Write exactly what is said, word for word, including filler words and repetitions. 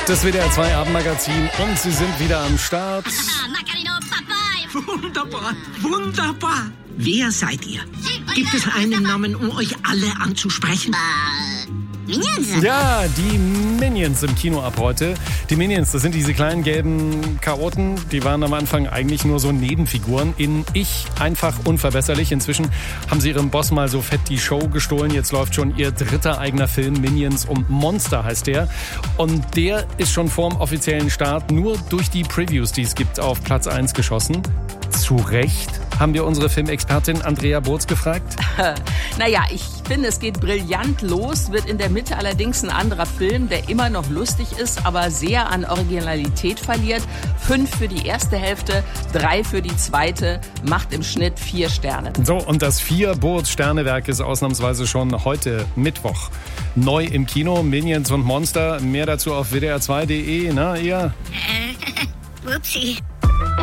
Das W D R zwei Abendmagazin und sie sind wieder am Start. Wunderbar, wunderbar. Wer seid ihr? Gibt es einen Namen, um euch alle anzusprechen? Minions? Ja, die Minions im Kino ab heute. Die Minions, das sind diese kleinen gelben Chaoten. Die waren am Anfang eigentlich nur so Nebenfiguren. In Ich einfach unverbesserlich. Inzwischen haben sie ihrem Boss mal so fett die Show gestohlen. Jetzt läuft schon ihr dritter eigener Film, Minions und Monster heißt der. Und der ist schon vorm offiziellen Start nur durch die Previews, die es gibt, auf Platz eins geschossen. Zu Recht, haben wir unsere Filmexpertin Andrea Burz gefragt. Naja, ich finde, es geht brillant los, wird in der Mitte allerdings ein anderer Film, der immer noch lustig ist, aber sehr an Originalität verliert. Fünf für die erste Hälfte, drei für die zweite, macht im Schnitt vier Sterne. So, und das Vier-Burz-Sternewerk ist ausnahmsweise schon heute Mittwoch neu im Kino. Minions und Monster, mehr dazu auf W D R zwei Punkt de, na ihr? Upsi.